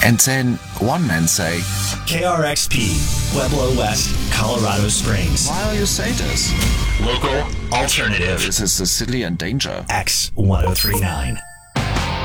And then one man say, KRXP, Pueblo West, Colorado Springs. why you say this? Local alternative. This is the city in danger. X1039.